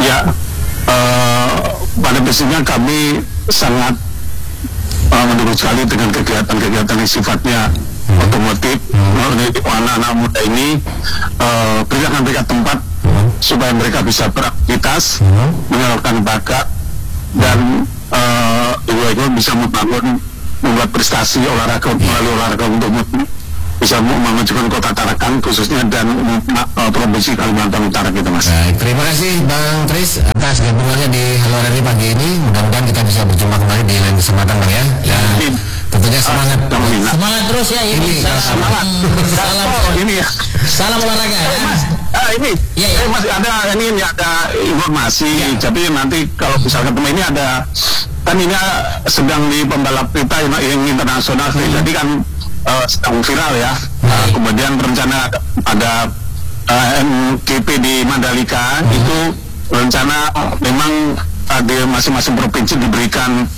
Ya, pada prinsipnya kami sangat mendukung sekali dengan kegiatan-kegiatan yang sifatnya otomotif. Anak-anak muda ini berikan mereka tempat supaya mereka bisa beraktivitas, menyalurkan bakat, dan juga bisa membuat prestasi olahraga melalui olahraga untuk bisa memajukan kota Tarakan khususnya dan provinsi Kalimantan Utara gitu, Mas. Baik, terima kasih Bang Tris atas gabungannya di Halo RRI pagi ini. Mudah-mudahan kita bisa berjumpa kembali di lain kesempatan, Bang ya. Dan tentunya semangat. Semangat terus ya ini. Semangat. Ini ya. Salam olahraga ya. Ini masih ada ada informasi. Jadi nanti kalau misalkan teman ini ada kan ini sedang di pembalap kita yang internasional. Jadi kan sedang viral ya. Kemudian rencana ada MGP di Mandalika itu rencana memang di masing-masing provinsi diberikan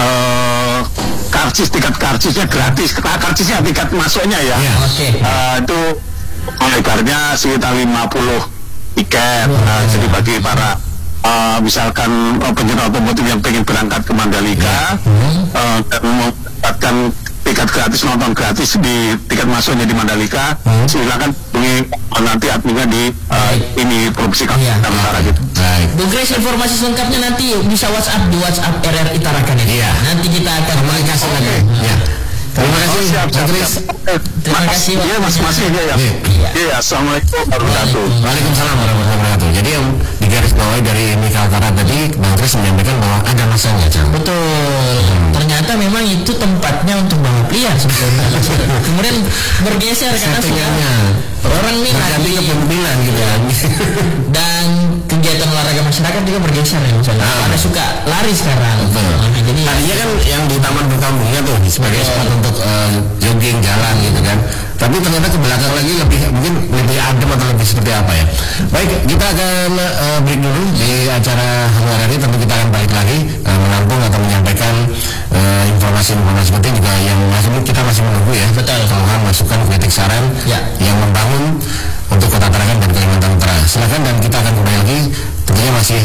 tiket karcisnya gratis. Karcisnya tiket masuknya ya. Itu lebarnya sekitar 50 tiket. Jadi bagi para misalkan penjual otomotif yang pengen berangkat ke Mandalika dan mendapatkan tiket gratis, nonton gratis di tiket masuknya di Mandalika, silakan hubungi nanti adminnya di ini Provinsi Kalimantan Utara gitu. Baik. Bu Grace, informasi selengkapnya nanti bisa WhatsApp di WhatsApp RRI Tarakan ini. Nanti kita akan komunikasi lagi. Terima kasih, siap. Terima kasih. Iya, masih ya. Iya, assalamualaikum warahmatullahi wabarakatuh. Waalaikumsalam warahmatullahi wabarakatuh. Jadi yang di garis bawah dari Mika Utara tadi, Bang Tris menyampaikan bahwa ada masanya, Cang. Betul. Ternyata memang itu tempatnya untuk balap liar sebenarnya. Kemudian bergeser karena orang nih berganti kepemimpinan gitu ya. Dan kegiatan olahraga masyarakat juga bergeser ya misalnya. Ada suka lari sekarang. Jadi tadinya kan yang di taman berkambungnya tuh sebagai spot untuk jogging jalan gitu kan. Tapi ternyata ke belakang lagi mungkin lebih adem atau lebih seperti apa ya. Baik, kita akan break dulu di acara Halo RRI. Tentu kita akan balik lagi menampung atau menyampaikan informasi-informasi penting juga yang kita masih menunggu ya. Betul. Keluhan, masukan, kritik, saran yang membangun untuk Kota Tarakan dan Kalimantan Utara. Silakan dan kita akan kembali lagi tentunya masih